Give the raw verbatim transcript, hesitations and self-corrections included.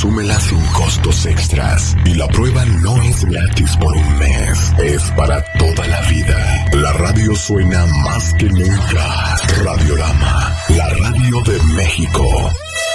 Consúmela sin costos extras. Y la prueba no es gratis por un mes, es para toda la vida. La radio suena más que nunca.